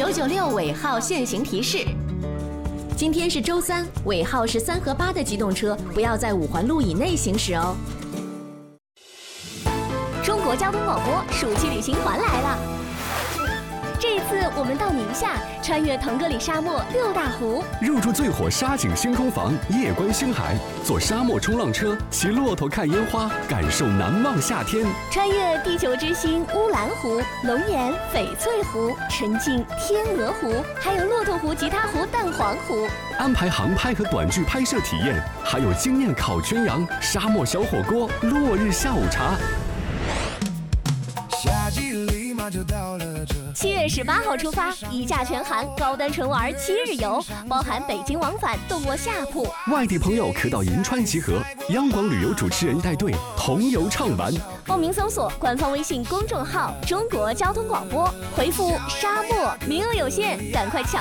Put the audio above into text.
996尾号限行提示。今天是周3，尾号是3和8的机动车不要在5环路以内行驶哦。 中国交通广播暑期旅行团来了。这一次我们到宁夏，穿越腾格里沙漠6大湖， 入住最火沙景星空房，夜观星海，坐沙漠冲浪车，骑骆驼看烟花，感受难忘夏天。 穿越地球之星乌兰湖、龙岩、翡翠湖，沉浸天鹅湖，还有骆驼湖、吉他湖、蛋黄湖。 安排航拍和短剧拍摄体验，还有惊艳烤全羊、沙漠小火锅、落日下午茶。 夏季立马就到了这。 7月18号出发，一价全含高端纯玩7日游，包含北京往返动卧下铺。 外地朋友可到银川集合，央广旅游主持人带队同游畅玩。 报名搜索官方微信公众号“中国交通广播”，回复“沙漠”，名额有限，赶快抢